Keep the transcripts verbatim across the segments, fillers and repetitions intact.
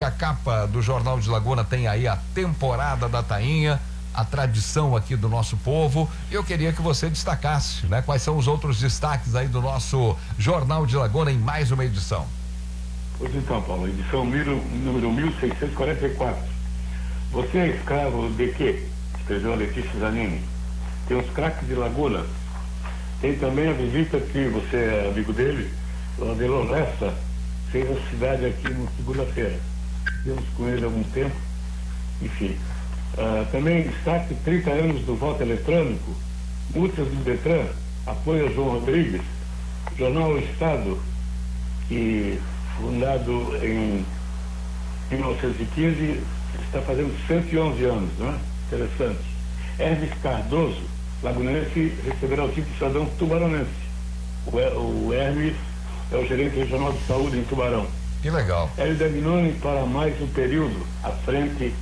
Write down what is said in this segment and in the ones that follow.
A capa do Jornal de Laguna tem aí a temporada da tainha, a tradição aqui do nosso povo. E eu queria que você destacasse, né? Quais são os outros destaques aí do nosso Jornal de Laguna em mais uma edição. Pois então, Paulo, edição número, número mil seiscentos e quarenta e quatro. Você é escravo de quê? Escreveu a Letícia Zanini. Tem os craques de Laguna. Tem também a visita que você é amigo dele, o Adelon Lessa, fez a cidade aqui na segunda-feira. Tivemos com ele há algum tempo. Enfim. Uh, também destaque trinta anos do voto eletrônico, multas do Detran, apoio a João Rodrigues, Jornal O Estado, que fundado em mil novecentos e quinze, está fazendo cento e onze anos, não é? Interessante. Hermes Cardoso, lagunense, receberá o título de cidadão tubaronense. O, o Hermes é o gerente regional de saúde em Tubarão. Que legal. Hélio Daminoni para mais um período à frente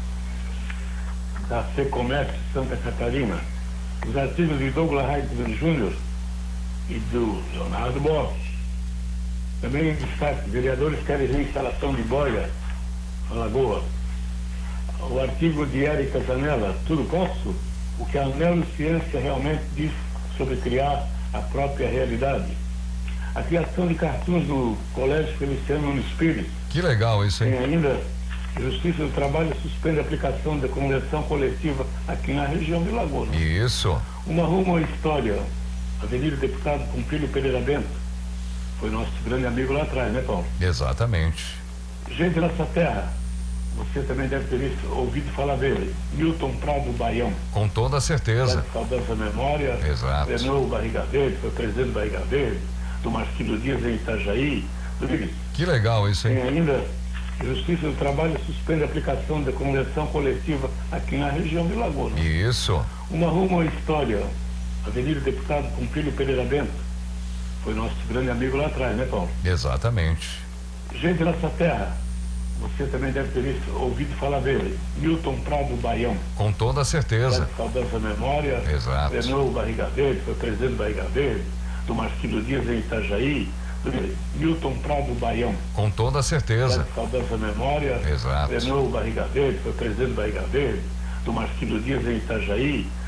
da FEComércio Santa Catarina. Os artigos de Douglas Reitman Júnior e do Leonardo Bosch. Também em destaque, vereadores querem reinstalação de boia na Lagoa. O artigo de Érica Zanella, tudo posso? O que a neurociência realmente diz sobre criar a própria realidade. A criação de cartoons do Colégio Feliciano Nunes Pires. Que legal isso, hein? Tem ainda, a Justiça do Trabalho suspende a aplicação da convenção coletiva aqui na região de Laguna. Isso. Uma rumo à história. Avenida Deputado Pompílio Pereira Bento. Foi nosso grande amigo lá atrás, né, Paulo? Exatamente. Gente Nossa Terra. Você também deve ter visto, ouvido falar dele. Milton Prado Baião. Com toda certeza. Saudança memória. Exato. Treinou o Barriga Verde, foi presidente do Barriga Verde, do Marquinho Dias em Itajaí. Que legal isso, hein? Tem ainda, a Justiça do Trabalho suspende a aplicação da convenção coletiva aqui na região de Laguna. Isso. Uma rumo à história. Avenida Deputado Pompílio Pereira Bento. Foi nosso grande amigo lá atrás, né, Paulo? Exatamente. Gente Nossa Terra. Você também deve ter visto, ouvido falar dele. Milton Prado Baião. Com toda certeza. Saudança memória. Exato. Treinou o Barriga Verde, foi presidente do Barriga Verde, do Marquinho Dias em Itajaí. Milton Prado Baião. Com toda certeza. Saudança memória. Exato. Treinou o Barriga Verde, foi presidente do Barriga Verde, do Marquinho Dias em Itajaí.